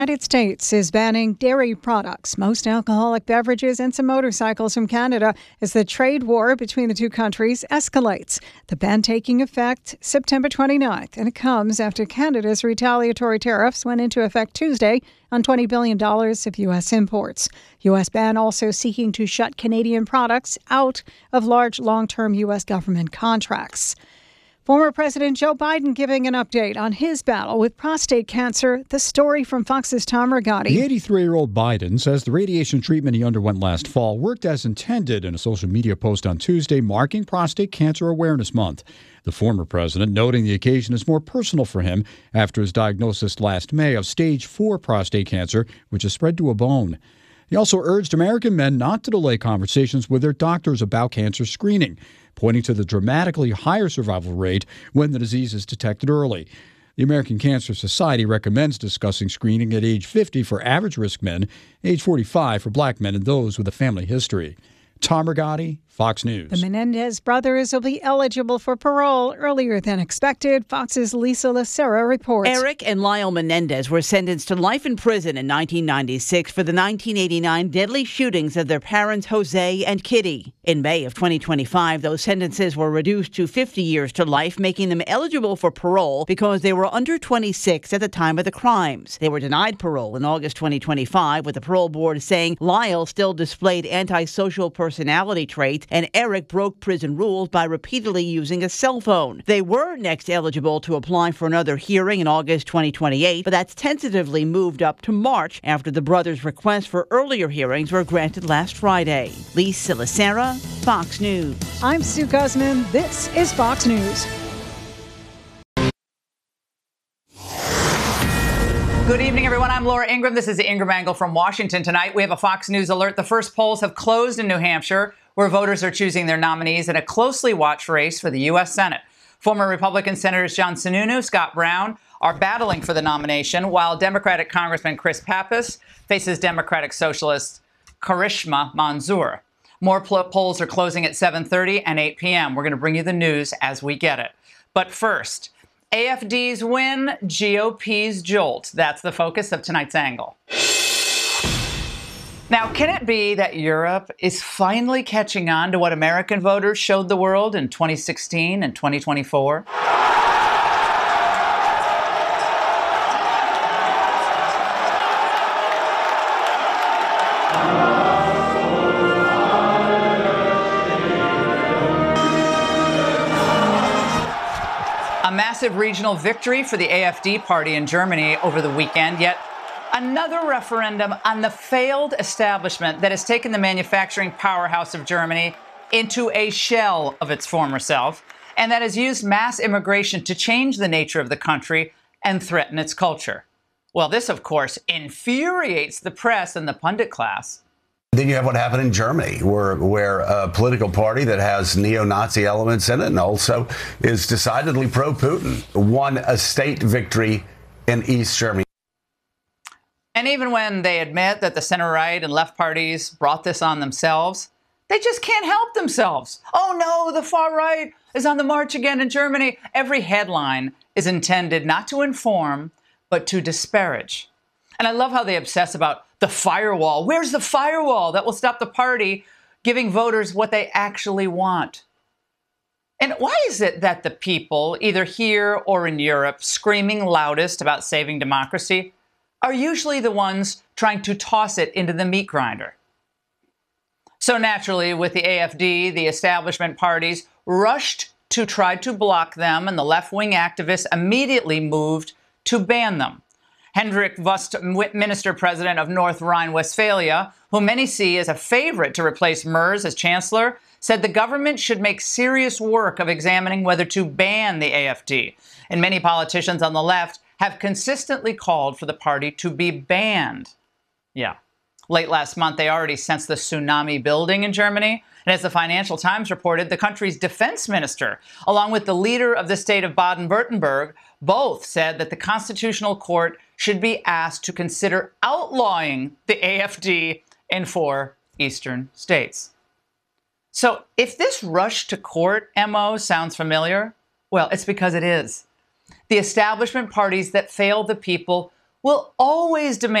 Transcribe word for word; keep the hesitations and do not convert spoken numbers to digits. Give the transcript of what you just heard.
United States is banning dairy products, most alcoholic beverages, and some motorcycles from Canada as the trade war between the two countries escalates. The ban taking effect September twenty-ninth, and it comes after Canada's retaliatory tariffs went into effect Tuesday on twenty billion dollars of U S imports. U S ban also seeking to shut Canadian products out of large long-term U S government contracts. Former President Joe Biden giving an update on his battle with prostate cancer. The story from Fox's Tom Rigotti. The eighty-three-year-old Biden says the radiation treatment he underwent last fall worked as intended in a social media post on Tuesday marking Prostate Cancer Awareness Month. The former president noting the occasion is more personal for him after his diagnosis last May of stage four prostate cancer, which has spread to a bone. He also urged American men not to delay conversations with their doctors about cancer screening, pointing to the dramatically higher survival rate when the disease is detected early. The American Cancer Society recommends discussing screening at age fifty for average-risk men, age forty-five for black men and those with a family history. Tom Rigotti, Fox News. The Menendez brothers will be eligible for parole earlier than expected. Fox's Lisa Lacera reports. Eric and Lyle Menendez were sentenced to life in prison in nineteen ninety-six for the nineteen eighty-nine deadly shootings of their parents Jose and Kitty. In May of twenty twenty-five, those sentences were reduced to fifty years to life, making them eligible for parole because they were under twenty-six at the time of the crimes. They were denied parole in August twenty twenty-five, with the parole board saying Lyle still displayed antisocial personality traits and Eric broke prison rules by repeatedly using a cell phone. They were next eligible to apply for another hearing in August twenty twenty-eight, but that's tentatively moved up to March after the brothers' requests for earlier hearings were granted last Friday. Lisa Lacera, Fox News. I'm Sue Guzman. This is Fox News. Good evening, everyone. I'm Laura Ingraham. This is the Ingraham Angle from Washington. Tonight, we have a Fox News alert. The first polls have closed in New Hampshire, where voters are choosing their nominees in a closely watched race for the U S Senate. Former Republican Senators John Sununu, Scott Brown are battling for the nomination, while Democratic Congressman Chris Pappas faces Democratic Socialist Karishma Manzoor. More pl- polls are closing at seven thirty and eight p.m. We're going to bring you the news as we get it. But first, A F D's win, G O P's jolt. That's the focus of tonight's angle. Now, can it be that Europe is finally catching on to what American voters showed the world in twenty sixteen and twenty twenty-four? A massive regional victory for the A F D party in Germany over the weekend, yet another referendum on the failed establishment that has taken the manufacturing powerhouse of Germany into a shell of its former self, and that has used mass immigration to change the nature of the country and threaten its culture. Well, this, of course, infuriates the press and the pundit class. Then you have what happened in Germany, where where a political party that has neo-Nazi elements in it and also is decidedly pro-Putin won a state victory in East Germany. And even when they admit that the center-right and left parties brought this on themselves, they just can't help themselves. Oh no, the far right is on the march again in Germany. Every headline is intended not to inform, but to disparage. And I love how they obsess about the firewall. Where's the firewall that will stop the party giving voters what they actually want? And why is it that the people, either here or in Europe, screaming loudest about saving democracy, are usually the ones trying to toss it into the meat grinder? So naturally, with the A F D, the establishment parties rushed to try to block them, and the left-wing activists immediately moved to ban them. Hendrik Wüst, Minister President of North Rhine-Westphalia, who many see as a favorite to replace Merz as chancellor, said the government should make serious work of examining whether to ban the A F D. And many politicians on the left have consistently called for the party to be banned. Yeah. Late last month, they already sensed the tsunami building in Germany. And as the Financial Times reported, the country's defense minister, along with the leader of the state of Baden-Württemberg, both said that the Constitutional Court should be asked to consider outlawing the A F D in four eastern states. So if this rush to court M O sounds familiar, well, it's because it is. The establishment parties that fail the people will always demand